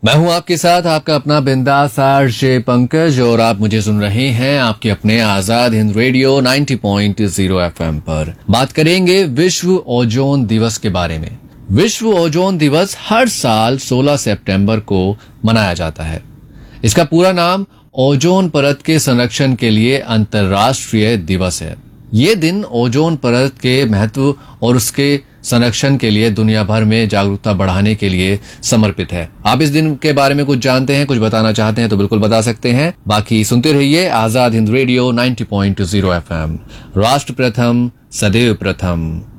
मैं हूं आपके साथ आपका अपना बिंदास आरजे पंकज और आप मुझे सुन रहे हैं आपके अपने आजाद हिंद रेडियो 90.0 एफएम पर। बात करेंगे विश्व ओजोन दिवस के बारे में। विश्व ओजोन दिवस हर साल 16 सितंबर को मनाया जाता है। इसका पूरा नाम ओजोन परत के संरक्षण के लिए अंतर्राष्ट्रीय दिवस है। ये दिन ओजोन परत के महत्व और उसके संरक्षण के लिए दुनिया भर में जागरूकता बढ़ाने के लिए समर्पित है। आप इस दिन के बारे में कुछ जानते हैं, कुछ बताना चाहते हैं तो बिल्कुल बता सकते हैं। बाकी सुनते रहिए आजाद हिंद रेडियो 90.0 एफएम। राष्ट्र प्रथम, सदैव प्रथम।